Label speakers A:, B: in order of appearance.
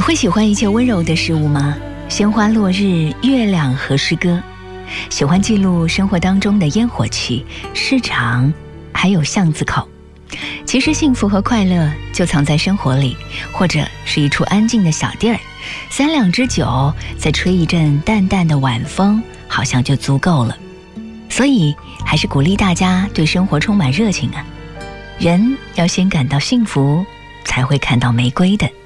A: 会喜欢一切温柔的事物吗？鲜花落日、月亮和诗歌，喜欢记录生活当中的烟火气、市场，还有巷子口。其实幸福和快乐就藏在生活里，或者是一处安静的小地儿，3两支酒，再吹一阵淡淡的晚风，好像就足够了。所以还是鼓励大家对生活充满热情啊！人要先感到幸福，才会看到玫瑰的。